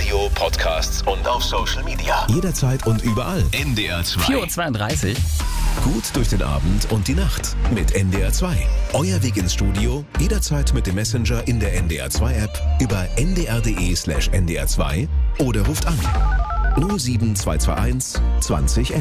Radio, Podcasts und auf Social Media. Jederzeit und überall. NDR 2. 4:32 Uhr. Gut durch den Abend und die Nacht mit NDR 2. Euer Weg ins Studio, jederzeit mit dem Messenger in der NDR 2 App über ndr.de/ndr2 oder ruft an 07221 2011.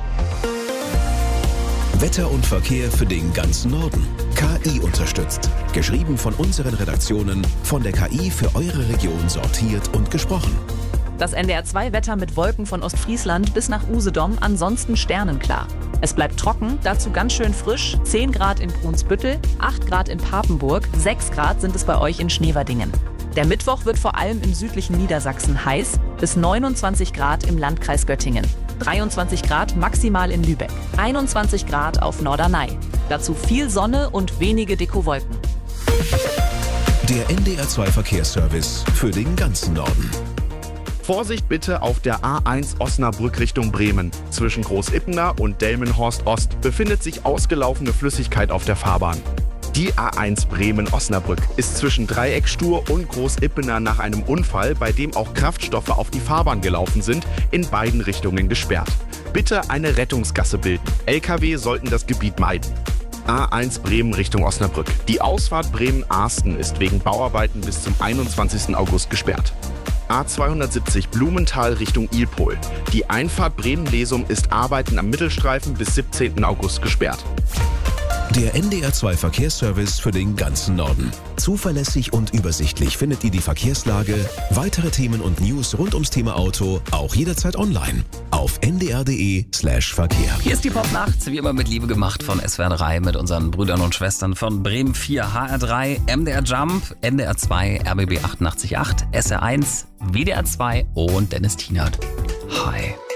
Wetter und Verkehr für den ganzen Norden. KI unterstützt. Geschrieben von unseren Redaktionen, von der KI für eure Region sortiert und gesprochen. Das NDR 2 Wetter mit Wolken von Ostfriesland bis nach Usedom, ansonsten sternenklar. Es bleibt trocken, dazu ganz schön frisch, 10 Grad in Brunsbüttel, 8 Grad in Papenburg, 6 Grad sind es bei euch in Schneverdingen. Der Mittwoch wird vor allem im südlichen Niedersachsen heiß, bis 29 Grad im Landkreis Göttingen. 23 Grad maximal in Lübeck, 21 Grad auf Norderney. Dazu viel Sonne und wenige Dekowolken. Der NDR 2 Verkehrsservice für den ganzen Norden. Vorsicht bitte auf der A1 Osnabrück Richtung Bremen. Zwischen Großippener und Delmenhorst Ost befindet sich ausgelaufene Flüssigkeit auf der Fahrbahn. Die A1 Bremen-Osnabrück ist zwischen Dreieckstur und Großippener nach einem Unfall, bei dem auch Kraftstoffe auf die Fahrbahn gelaufen sind, in beiden Richtungen gesperrt. Bitte eine Rettungsgasse bilden. LKW sollten das Gebiet meiden. A1 Bremen Richtung Osnabrück. Die Ausfahrt Bremen-Arsten ist wegen Bauarbeiten bis zum 21. August gesperrt. A270 Blumenthal Richtung Ilpol. Die Einfahrt Bremen-Lesum ist Arbeiten am Mittelstreifen bis 17. August gesperrt. Der NDR 2 Verkehrsservice für den ganzen Norden. Zuverlässig und übersichtlich findet ihr die Verkehrslage, weitere Themen und News rund ums Thema Auto auch jederzeit online auf ndr.de/Verkehr. Hier ist die Popnacht, wie immer mit Liebe gemacht von SWR 3 mit unseren Brüdern und Schwestern von Bremen 4, HR 3, MDR Jump, NDR 2, RBB 88.8, SR 1, WDR 2 und Dennis Tienert. Hi.